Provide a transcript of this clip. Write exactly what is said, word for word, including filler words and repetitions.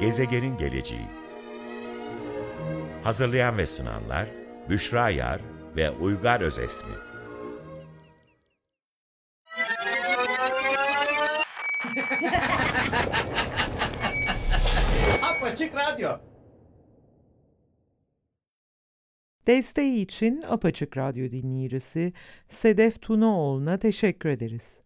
Gezegenin geleceği. Hazırlayan ve sunanlar Büşra Yar ve Uygar Özesmi. Apaçık Radyo. Desteği için Apaçık Radyo dinleyicisi Sedef Tunaoğlu'na teşekkür ederiz.